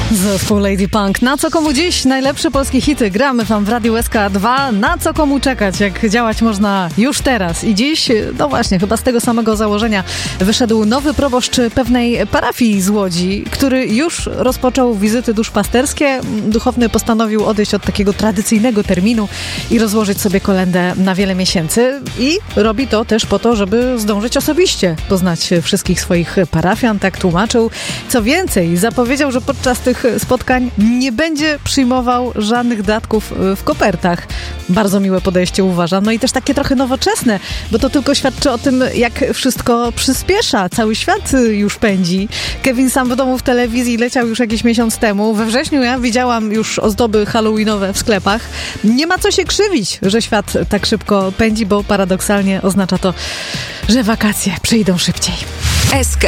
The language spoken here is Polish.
Zespół Lady Punk. Na co komu dziś? Najlepsze polskie hity gramy wam w Radiu SK2. Na co komu czekać? Jak działać można już teraz. I dziś, no właśnie, chyba z tego samego założenia wyszedł nowy proboszcz pewnej parafii z Łodzi, który już rozpoczął wizyty duszpasterskie. Duchowny postanowił odejść od takiego tradycyjnego terminu i rozłożyć sobie kolędę na wiele miesięcy. I robi to też po to, żeby zdążyć osobiście poznać wszystkich swoich parafian, tak tłumaczył. Co więcej, zapowiedział, że podczas tych spotkań nie będzie przyjmował żadnych datków w kopertach. Bardzo miłe podejście, uważam. No i też takie trochę nowoczesne, bo to tylko świadczy o tym, jak wszystko przyspiesza. Cały świat już pędzi. Kevin Sam w domu w telewizji leciał już jakiś miesiąc temu. We wrześniu ja widziałam już ozdoby halloweenowe w sklepach. Nie ma co się krzywić, że świat tak szybko pędzi, bo paradoksalnie oznacza to, że wakacje przyjdą szybciej. SK